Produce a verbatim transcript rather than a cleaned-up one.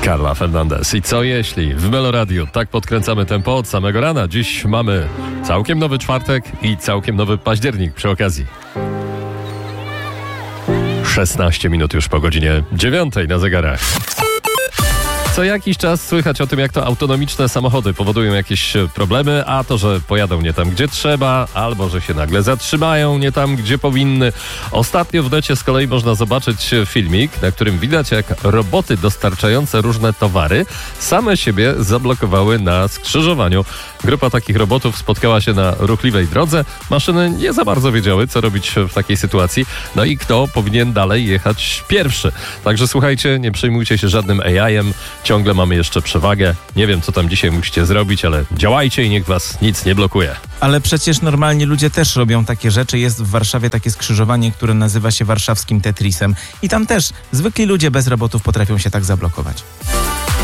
Carla Fernandez. I co jeśli w Meloradiu tak podkręcamy tempo od samego rana? Dziś mamy całkiem nowy czwartek i całkiem nowy październik przy okazji. szesnaście minut już po godzinie dziewiątej na zegarach. Co jakiś czas słychać o tym, jak to autonomiczne samochody powodują jakieś problemy, a to, że pojadą nie tam, gdzie trzeba, albo że się nagle zatrzymają nie tam, gdzie powinny. Ostatnio w necie z kolei można zobaczyć filmik, na którym widać, jak roboty dostarczające różne towary same siebie zablokowały na skrzyżowaniu. Grupa takich robotów spotkała się na ruchliwej drodze. Maszyny nie za bardzo wiedziały, co robić w takiej sytuacji. No i kto powinien dalej jechać pierwszy. Także słuchajcie, nie przejmujcie się żadnym A I-em. Ciągle mamy jeszcze przewagę. Nie wiem, co tam dzisiaj musicie zrobić, ale działajcie i niech was nic nie blokuje. Ale przecież normalnie ludzie też robią takie rzeczy. Jest w Warszawie takie skrzyżowanie, które nazywa się warszawskim Tetrisem. I tam też zwykli ludzie bez robotów potrafią się tak zablokować.